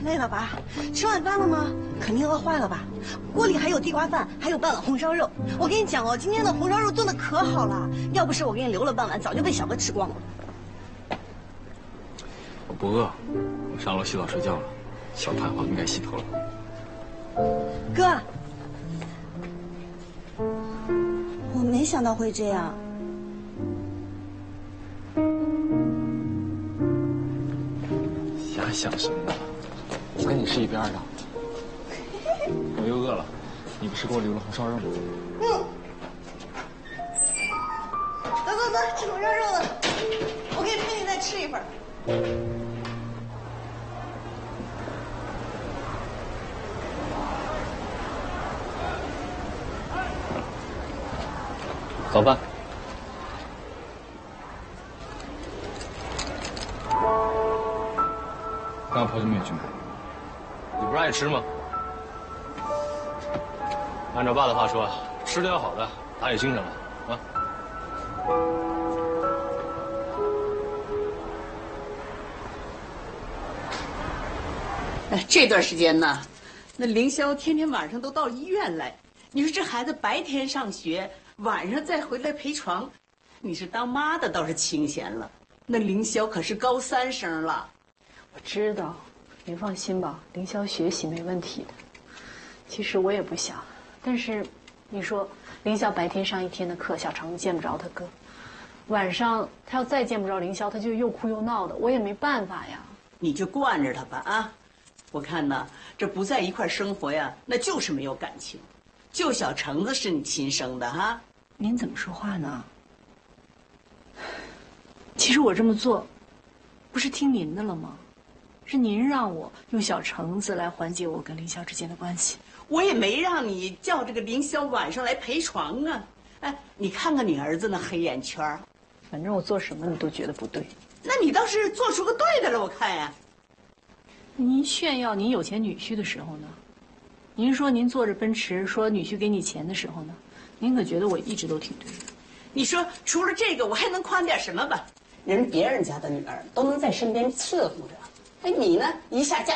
累了吧？吃晚饭了吗？肯定饿坏了吧？锅里还有地瓜饭，还有半碗红烧肉。我跟你讲哦，今天的红烧肉炖的可好了，要不是我给你留了半碗，早就被小哥吃光了。 我不饿，我上楼洗澡睡觉了。小太皇应该洗头了。 哥，我没想到会这样。 瞎想什么？我跟你是一边的。我又饿了，你不是给我留了红烧肉吗？ 走，吃红烧肉了。我可以陪你再吃一会儿。 早饭。刚刚婆子没有去买。你不是爱吃吗？按照爸的话说，吃点好的，打起精神来啊！ 这段时间呢，那凌霄天天晚上都到医院来。你说这孩子白天上学，晚上再回来陪床，你是当妈的倒是清闲了。那凌霄可是高3生了。 我知道，您放心吧，凌霄学习没问题的。其实我也不想，但是你说凌霄白天上一天的课，小橙子见不着他哥，晚上他要再见不着凌霄，他就又哭又闹的，我也没办法呀。 你就惯着他吧啊！我看呢，这不在一块生活呀，那就是没有感情。就小橙子是你亲生的哈。 您怎么说话呢？其实我这么做，不是听您的了吗？是您让我用小橙子来缓解我跟凌霄之间的关系。 我也没让你叫这个凌霄晚上来陪床啊。哎，你看看你儿子那黑眼圈， 反正我做什么你都觉得不对。 那你倒是做出个对的了，我看呀。 您炫耀您有钱女婿的时候呢？您说您坐着奔驰，说女婿给你钱的时候呢？您可觉得我一直都挺对的？ 你说除了这个，我还能夸点什么吧？人别人家的女儿都能在身边伺候着，哎，你呢一下嫁